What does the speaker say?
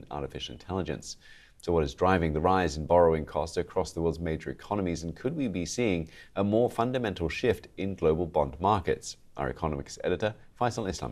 artificial intelligence. So what is driving the rise in borrowing costs across the world's major economies, and could we be seeing a more fundamental shift in global bond markets? Our economics editor, Faisal Islam,